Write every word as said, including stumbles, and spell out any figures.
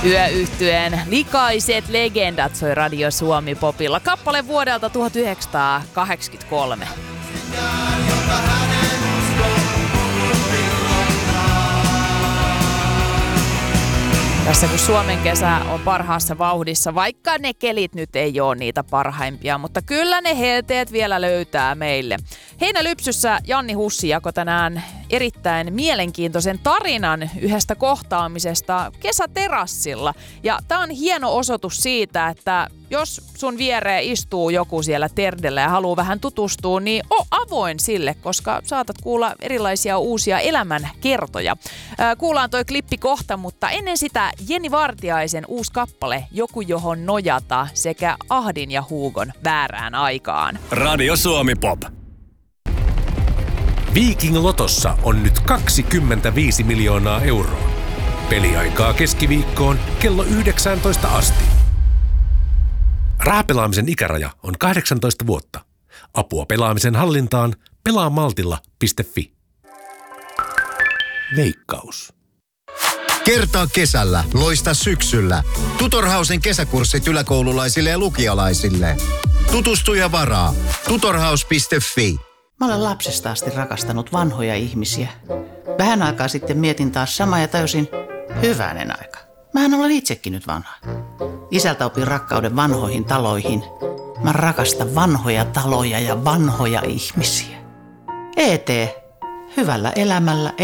Yöyhtyeen likaiset legendat soi Radio Suomi Popilla. Kappale vuodelta tuhatyhdeksänsataakahdeksankymmentäkolme. Tässä kun Suomen kesä on parhaassa vauhdissa, vaikka ne kelit nyt ei ole niitä parhaimpia, mutta kyllä ne helteet vielä löytää meille. Heinälypsyssä Janni Hussi jakoi tänään erittäin mielenkiintoisen tarinan yhdestä kohtaamisesta kesäterassilla. Ja tää on hieno osoitus siitä, että jos sun viereen istuu joku siellä terdellä ja haluaa vähän tutustua, niin oo avoin sille, koska saatat kuulla erilaisia uusia elämänkertoja. Ää, kuullaan toi klippi kohta, mutta ennen sitä Jenni Vartiaisen uusi kappale Joku johon nojata sekä Ahdin ja Hugon Väärään aikaan. Radio Suomi Pop. Viking Lotossa on nyt kaksikymmentäviisi miljoonaa euroa. Peliaikaa keskiviikkoon kello yhdeksäntoista asti. Rahapelaamisen ikäraja on kahdeksantoista vuotta. Apua pelaamisen hallintaan pelaamaltilla piste fi. Veikkaus. Kertaa kesällä, loista syksyllä. Tutorhausen kesäkurssit yläkoululaisille ja lukiolaisille. Tutustu ja varaa. tutorhaus piste fi. Mä olen lapsesta asti rakastanut vanhoja ihmisiä. Vähän aikaa sitten mietin taas samaa ja tajusin, hyvänen aika. Mähän olen itsekin nyt vanha. Isältä opin rakkauden vanhoihin taloihin. Mä rakastan vanhoja taloja ja vanhoja ihmisiä. E T. Hyvällä elämällä